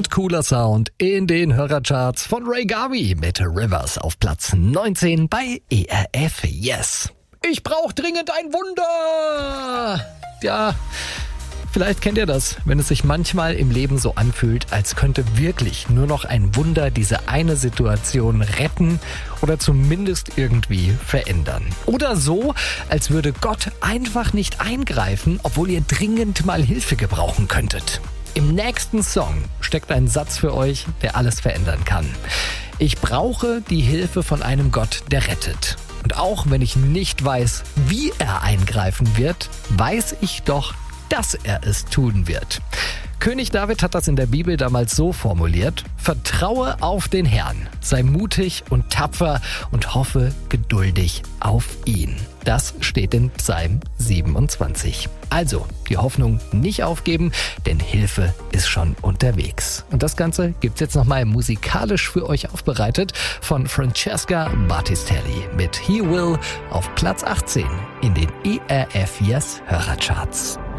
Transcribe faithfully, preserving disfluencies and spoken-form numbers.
und cooler Sound in den Hörercharts von Ray Garvey mit Rivers auf Platz neunzehn bei E R F Yes. Ich brauche dringend ein Wunder! Ja, vielleicht kennt ihr das, wenn es sich manchmal im Leben so anfühlt, als könnte wirklich nur noch ein Wunder diese eine Situation retten oder zumindest irgendwie verändern. Oder so, als würde Gott einfach nicht eingreifen, obwohl ihr dringend mal Hilfe gebrauchen könntet. Im nächsten Song steckt ein Satz für euch, der alles verändern kann. Ich brauche die Hilfe von einem Gott, der rettet. Und auch wenn ich nicht weiß, wie er eingreifen wird, weiß ich doch, dass er es tun wird. König David hat das in der Bibel damals so formuliert: Vertraue auf den Herrn, sei mutig und tapfer und hoffe geduldig auf ihn. Das steht in Psalm siebenundzwanzig. Also, die Hoffnung nicht aufgeben, denn Hilfe ist schon unterwegs. Und das Ganze gibt's jetzt nochmal musikalisch für euch aufbereitet von Francesca Battistelli mit He Will auf Platz achtzehn in den E R F Yes Hörercharts.